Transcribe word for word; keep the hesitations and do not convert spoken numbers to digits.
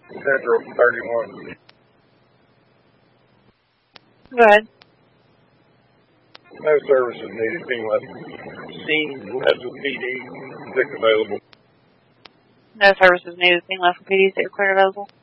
Central thirty-one. Go ahead. No services needed. Being less seen less of P D. Six available. No services needed. Being left with P D. Six clear available.